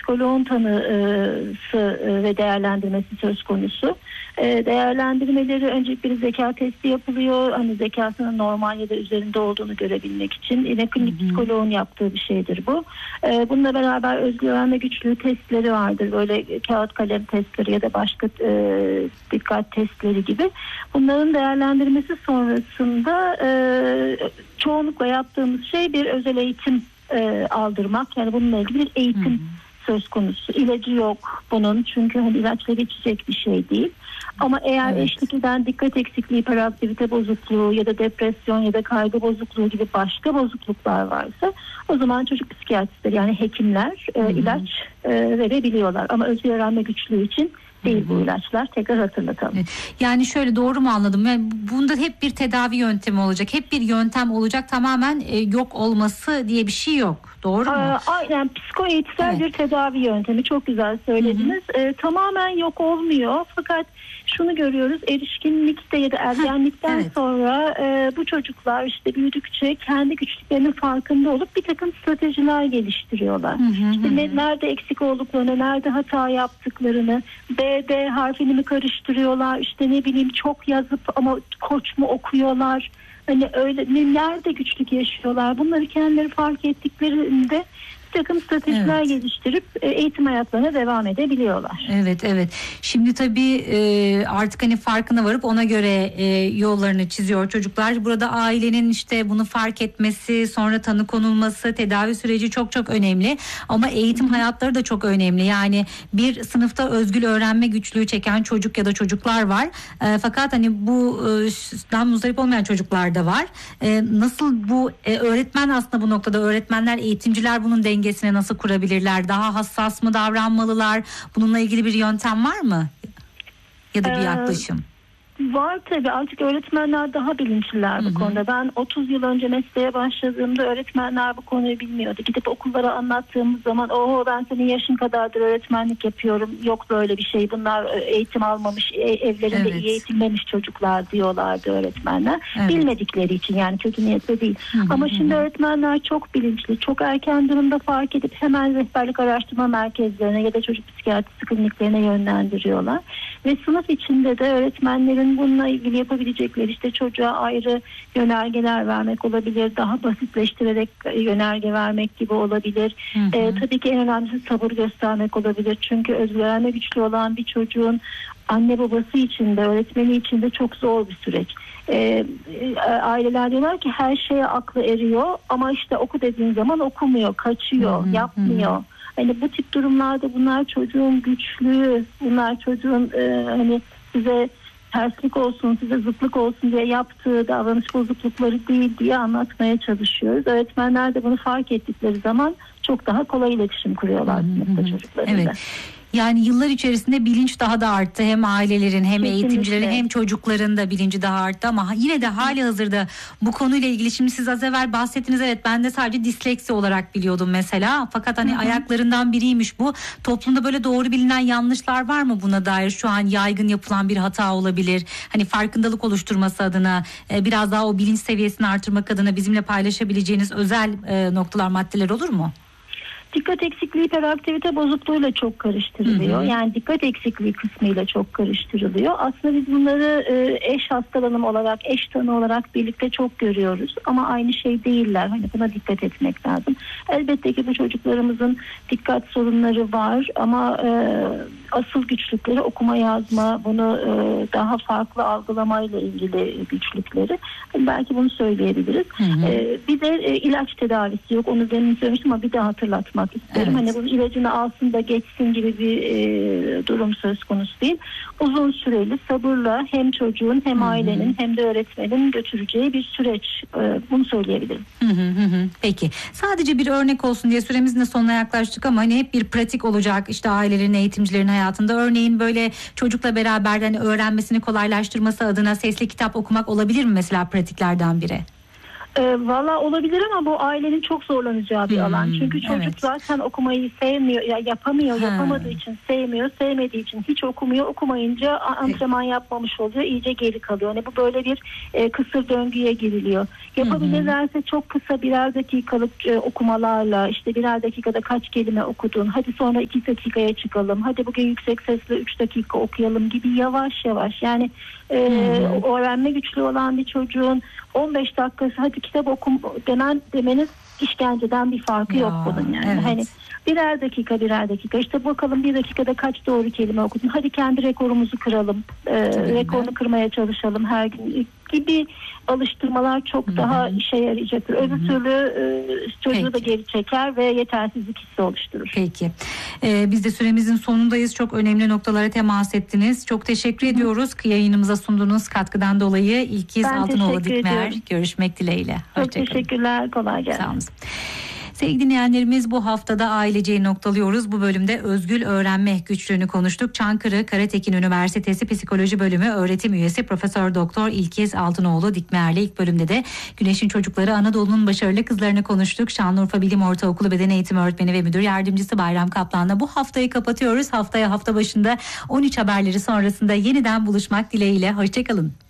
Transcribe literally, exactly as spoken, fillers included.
psikoloğun tanısı ve değerlendirmesi söz konusu. Değerlendirmeleri önce bir zeka testi yapılıyor. Hani zekasının normal ya da üzerinde olduğunu görebilmek için. Yine klinik psikoloğun yaptığı bir şeydir bu. Bununla beraber özgür öğrenme güçlüğü testleri vardır. Böyle kağıt kalem testleri ya da başka dikkat testleri gibi. Bunların değerlendirmesi sonrasında çoğunlukla yaptığımız şey bir özel eğitim aldırmak. Yani bununla ilgili bir eğitim hı hı. söz konusu. İlacı yok bunun, çünkü hani ilaçla geçecek bir şey değil. Ama eğer evet. eşlik eden dikkat eksikliği, hiperaktivite bozukluğu ya da depresyon ya da kaygı bozukluğu gibi başka bozukluklar varsa, o zaman çocuk psikiyatristleri, yani hekimler e, ilaç e, verebiliyorlar. Ama özgür öğrenme güçlüğü için değil bu ilaçlar. Tekrar hatırlatalım. Yani şöyle, doğru mu anladım? Yani bunda hep bir tedavi yöntemi olacak. Hep bir yöntem olacak. Tamamen e, yok olması diye bir şey yok. Doğru mu? Aynen, psikoeğitsel evet. bir tedavi yöntemi. Çok güzel söylediniz. Hı hı. E, tamamen yok olmuyor. Fakat şunu görüyoruz, erişkinlikte ya da ergenlikten evet. sonra e, bu çocuklar işte büyüdükçe kendi güçlüklerinin farkında olup bir takım stratejiler geliştiriyorlar. Hı hı, işte hı. Ne, nerede eksik olduklarını, nerede hata yaptıklarını, B, D harfini mi karıştırıyorlar, işte ne bileyim çok yazıp ama koç mu okuyorlar, hani öyle nerede güçlük yaşıyorlar, bunları kendileri fark ettiklerinde bir takım stratejiler evet. geliştirip eğitim hayatlarına devam edebiliyorlar. Evet evet. Şimdi tabii artık hani farkına varıp ona göre yollarını çiziyor çocuklar. Burada ailenin işte bunu fark etmesi, sonra tanı konulması, tedavi süreci çok çok önemli. Ama eğitim hayatları da çok önemli. Yani bir sınıfta özgür öğrenme güçlüğü çeken çocuk ya da çocuklar var. Fakat hani bu dan muzdarip olmayan çocuklar da var. Nasıl bu öğretmen aslında bu noktada, öğretmenler, eğitimciler bunun dengesini nasıl kurabilirler? Daha hassas mı davranmalılar? Bununla ilgili bir yöntem var mı? Ya da bir yaklaşım? Var tabii. Artık öğretmenler daha bilinçliler bu hı hı. konuda. Ben otuz yıl önce mesleğe başladığımda öğretmenler bu konuyu bilmiyordu. Gidip okullara anlattığımız zaman, oho ben senin yaşın kadardır öğretmenlik yapıyorum, yok böyle bir şey, bunlar eğitim almamış, evlerinde evet. iyi eğitilmemiş çocuklar diyorlardı öğretmenler. Evet. Bilmedikleri için, yani kötü niyetle değil. Hı hı. Ama şimdi öğretmenler çok bilinçli. Çok erken durumda fark edip hemen rehberlik araştırma merkezlerine ya da çocuk psikiyatrisi kliniklerine yönlendiriyorlar. Ve sınıf içinde de öğretmenlerin bununla ilgili yapabilecekleri, işte çocuğa ayrı yönergeler vermek olabilir, daha basitleştirerek yönerge vermek gibi olabilir. Hı hı. Ee, tabii ki en önemlisi sabır göstermek olabilir. Çünkü özgür öğrenme güçlüğü olan bir çocuğun anne babası için de öğretmeni için de çok zor bir süreç. Ee, aileler diyorlar ki her şeye aklı eriyor ama işte oku dediğin zaman okumuyor, kaçıyor, hı hı. yapmıyor. Hı hı. Hani bu tip durumlarda bunlar çocuğun güçlüğü, bunlar çocuğun e, hani size terslik olsun, size zıtlık olsun diye yaptığı davranış bozuklukları değil diye anlatmaya çalışıyoruz. Öğretmenler de bunu fark ettikleri zaman çok daha kolay iletişim kuruyorlar sınıfta çocuklarıyla. Evet. Yani yıllar içerisinde bilinç daha da arttı. Hem ailelerin, hem kesinlikle. Eğitimcilerin, hem çocukların da bilinci daha arttı. Ama yine de hali hazırda bu konuyla ilgili, şimdi siz az evvel bahsettiniz. Evet, ben de sadece disleksi olarak biliyordum mesela. Fakat hani hı hı. ayaklarından biriymiş bu. Toplumda böyle doğru bilinen yanlışlar var mı buna dair? Şu an yaygın yapılan bir hata olabilir. Hani farkındalık oluşturması adına, biraz daha o bilinç seviyesini artırmak adına bizimle paylaşabileceğiniz özel noktalar, maddeler olur mu? Dikkat eksikliği hiperaktivite bozukluğuyla çok karıştırılıyor. Hı hı. Yani dikkat eksikliği kısmıyla çok karıştırılıyor. Aslında biz bunları eş hastalanım olarak, eş tanı olarak birlikte çok görüyoruz. Ama aynı şey değiller. Hani buna dikkat etmek lazım. Elbette ki bu çocuklarımızın dikkat sorunları var ama e, asıl güçlükleri okuma yazma, bunu e, daha farklı algılamayla ilgili güçlükleri. Yani belki bunu söyleyebiliriz. Hı hı. E, bir de e, ilaç tedavisi yok. Onu demin söylemiştim ama bir daha hatırlatmak isterim. Evet. Hani bu ilacını alsın da geçsin gibi bir e, durum söz konusu değil. Uzun süreli sabırla hem çocuğun hem ailenin hı hı. hem de öğretmenin götüreceği bir süreç. E, bunu söyleyebilirim. Hı hı hı. Peki. Sadece bir örnek olsun diye süremizin de sonuna yaklaştık ama hani hep bir pratik olacak. İşte ailelerin, eğitimcilerin hayatında örneğin böyle çocukla beraber hani öğrenmesini kolaylaştırması adına sesli kitap okumak olabilir mi mesela pratiklerden biri? E, Valla olabilir ama bu ailenin çok zorlanacağı bir Hmm, alan. Çünkü çocuk evet. zaten okumayı sevmiyor, ya yapamıyor, Ha. yapamadığı için sevmiyor, sevmediği için hiç okumuyor. Okumayınca antrenman yapmamış oluyor, iyice geri kalıyor. Yani bu böyle bir e, kısır döngüye giriliyor. Yapabilirlerse çok kısa birer dakikalık e, okumalarla, işte birer dakikada kaç kelime okudun, hadi sonra iki dakikaya çıkalım, hadi bugün yüksek sesle üç dakika okuyalım gibi yavaş yavaş. Yani e, öğrenme güçlü olan bir çocuğun on beş dakikası hadi kitap okum demen demeniz işkenceden bir farkı Ya, yok bunun yani. evet. Hani birer dakika birer dakika işte bakalım bir dakikada kaç doğru kelime okudun. Hadi kendi rekorumuzu kıralım. Ee, rekorunu kırmaya çalışalım her gün gibi alıştırmalar çok Hı-hı. daha işe yarayacaktır. Öbür türlü e, çocuğu Peki. da geri çeker ve yetersizlik hissi oluşturur. Peki. Ee, biz de süremizin sonundayız. Çok önemli noktalara temas ettiniz. Çok teşekkür Hı-hı. ediyoruz. Yayınımıza sunduğunuz katkıdan dolayı. İlkiz Ben Altınoğlu teşekkür Dikmer. ediyorum. Görüşmek dileğiyle. Çok Hoşçakalın. teşekkürler. Kolay gelsin. Sağ olun. Sevgili dinleyenlerimiz, bu haftada aileceyi noktalıyoruz. Bu bölümde özgül öğrenme güçlüğünü konuştuk. Çankırı Karatekin Üniversitesi Psikoloji Bölümü öğretim üyesi Profesör Doktor İlkiz Altınoğlu Dikmer'le ilk bölümde de Güneşin Çocukları Anadolu'nun başarılı kızlarını konuştuk. Şanlıurfa Bilim Ortaokulu Beden Eğitimi Öğretmeni ve Müdür Yardımcısı Bayram Kaplan'la bu haftayı kapatıyoruz. Haftaya hafta başında on üç haberleri sonrasında yeniden buluşmak dileğiyle. Hoşçakalın.